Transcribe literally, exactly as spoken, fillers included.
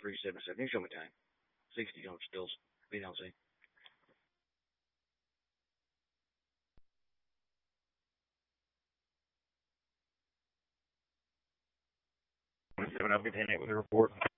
three seven seven. You can show me time. sixty on stills. B L C. twenty-seven, I'll be ten eight with a report.